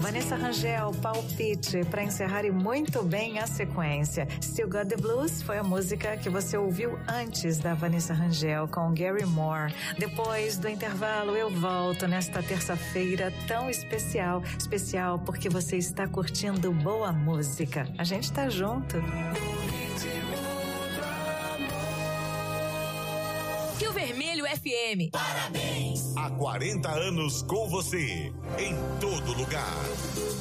Vanessa Rangel, Palpite, para encerrar e muito bem a sequência. Still Got the Blues foi a música que você ouviu antes da Vanessa Rangel com Gary Moore. Depois do intervalo eu volto nesta terça-feira tão especial. Especial porque você está curtindo boa música. A gente tá junto. Rio Vermelho FM. Parabéns! Há 40 anos com você, em todo lugar.